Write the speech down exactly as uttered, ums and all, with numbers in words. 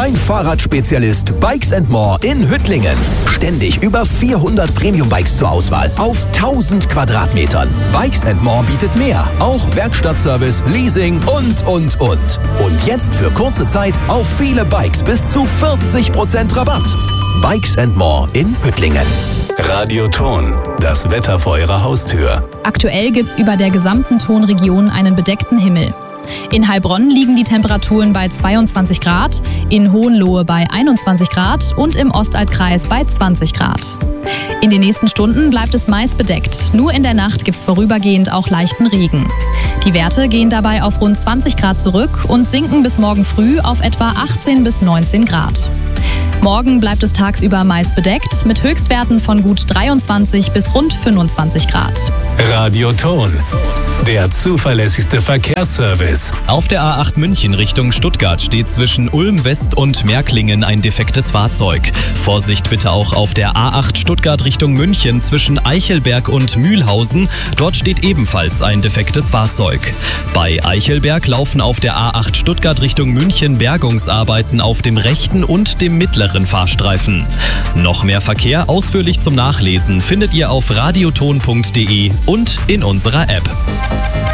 Dein Fahrradspezialist Bikes and More in Hüttlingen. Ständig über vierhundert Premium-Bikes zur Auswahl auf tausend Quadratmetern. Bikes and More bietet mehr, auch Werkstattservice, Leasing und, und, und. Und jetzt für kurze Zeit auf viele Bikes bis zu vierzig Prozent Rabatt. Bikes and More in Hüttlingen. Radio Thon, das Wetter vor Ihrer Haustür. Aktuell gibt's über der gesamten Thonregion einen bedeckten Himmel. In Heilbronn liegen die Temperaturen bei zweiundzwanzig Grad, in Hohenlohe bei einundzwanzig Grad und im Ostaltkreis bei zwanzig Grad. In den nächsten Stunden bleibt es meist bedeckt. Nur in der Nacht gibt's vorübergehend auch leichten Regen. Die Werte gehen dabei auf rund zwanzig Grad zurück und sinken bis morgen früh auf etwa achtzehn bis neunzehn Grad. Morgen bleibt es tagsüber meist bedeckt mit Höchstwerten von gut dreiundzwanzig bis rund fünfundzwanzig Grad. Radio Thon, der zuverlässigste Verkehrsservice. Auf der A acht München Richtung Stuttgart steht zwischen Ulm West und Märklingen ein defektes Fahrzeug. Vorsicht bitte auch auf der A acht Stuttgart Richtung München zwischen Eichelberg und Mühlhausen. Dort steht ebenfalls ein defektes Fahrzeug. Bei Eichelberg laufen auf der A acht Stuttgart Richtung München Bergungsarbeiten auf dem rechten und dem mittleren Fahrstreifen. Noch mehr Verkehr ausführlich zum Nachlesen findet ihr auf radioton punkt de und in unserer App.